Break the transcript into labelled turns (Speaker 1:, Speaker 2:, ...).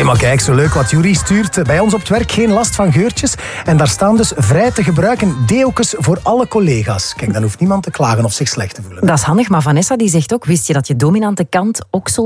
Speaker 1: maar kijk, zo leuk wat Juri stuurt. Bij ons op het werk geen last van geurtjes. En daar staan dus vrij te gebruiken deo's voor alle collega's. Kijk, dan hoeft niemand te klagen of zich slecht te voelen.
Speaker 2: Dat is handig, maar Vanessa die zegt ook, wist je dat je dominante kant ook zo